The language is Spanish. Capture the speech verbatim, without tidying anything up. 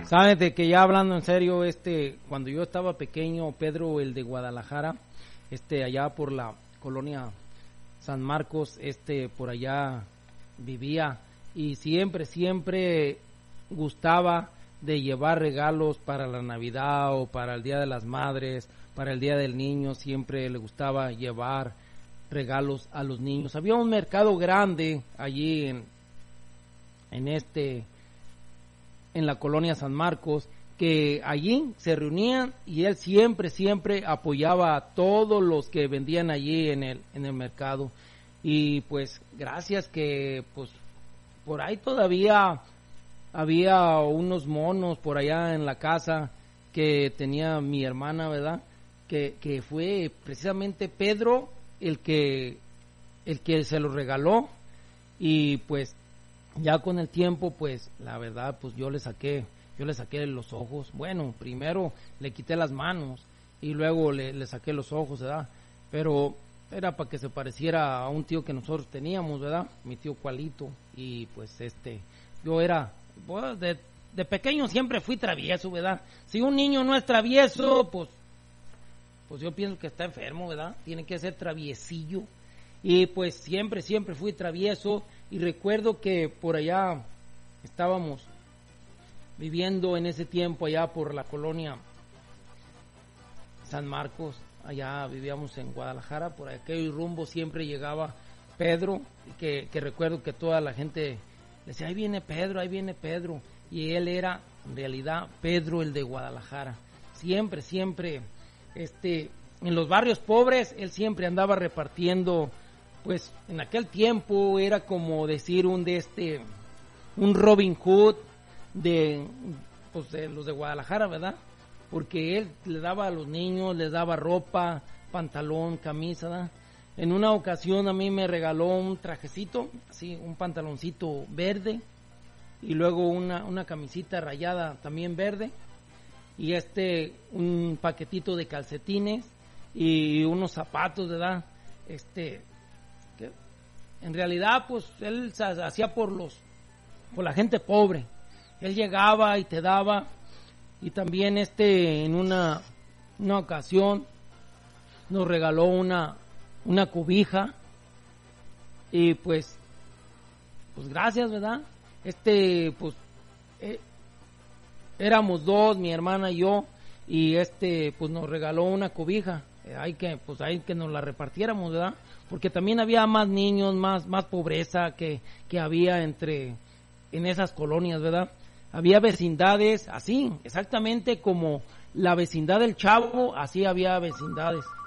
Sabes de que ya hablando en serio, este, cuando yo estaba pequeño, Pedro, el de Guadalajara, este, allá por la colonia San Marcos, este, por allá vivía y siempre, siempre gustaba de llevar regalos para la Navidad o para el Día de las Madres, para el Día del Niño, siempre le gustaba llevar regalos a los niños. Había un mercado grande allí en, en este, en la colonia San Marcos, que allí se reunían y él siempre, siempre apoyaba a todos los que vendían allí en el, en el mercado. Y pues gracias que pues por ahí todavía había unos monos por allá en la casa que tenía mi hermana, ¿verdad? Que, que fue precisamente Pedro el que, el que se los regaló. Y pues ya con el tiempo, pues la verdad, pues yo le saqué, yo le saqué los ojos. Bueno, primero le quité las manos y luego le, le saqué los ojos, ¿verdad? Pero era para que se pareciera a un tío que nosotros teníamos, ¿verdad? Mi tío Cualito. Y pues este, yo era, pues, de, de pequeño siempre fui travieso, ¿verdad? Si un niño no es travieso, pues, pues yo pienso que está enfermo, ¿verdad? Tiene que ser traviesillo. Y pues siempre, siempre fui travieso. Y recuerdo que por allá estábamos viviendo en ese tiempo allá por la colonia San Marcos, allá vivíamos en Guadalajara, por aquel rumbo siempre llegaba Pedro, que, que recuerdo que toda la gente decía, ahí viene Pedro, ahí viene Pedro, y él era en realidad Pedro el de Guadalajara. Siempre, siempre, este, en los barrios pobres, él siempre andaba repartiendo. Pues en aquel tiempo era como decir un de este, un Robin Hood de, pues de los de Guadalajara, ¿verdad? Porque él le daba a los niños, les daba ropa, pantalón, camisa, ¿verdad? En una ocasión a mí me regaló un trajecito, así, un pantaloncito verde y luego una, una camisita rayada también verde y este, un paquetito de calcetines y unos zapatos, ¿verdad? Este, que en realidad pues él se hacía por los por la gente pobre. Él llegaba y te daba. Y también este en una una ocasión nos regaló una una cobija y pues pues gracias, ¿verdad? Este pues eh, éramos dos, mi hermana y yo, y este pues nos regaló una cobija. Eh, hay que pues hay que nos la repartiéramos, ¿verdad? Porque también había más niños, más más pobreza que que había entre en esas colonias, ¿verdad? Había vecindades así, exactamente como la vecindad del Chavo, así había vecindades.